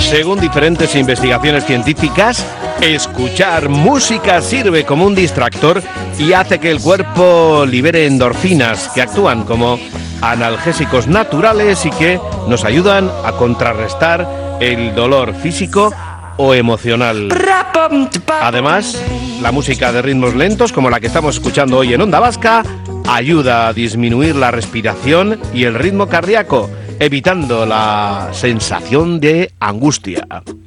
Según diferentes investigaciones científicas, escuchar música sirve como un distractor y hace que el cuerpo libere endorfinas que actúan como analgésicos naturales y que nos ayudan a contrarrestar el dolor físico o emocional. Además, la música de ritmos lentos, como la que estamos escuchando hoy en Onda Vasca, ayuda a disminuir la respiración y el ritmo cardíaco, evitando la sensación de angustia.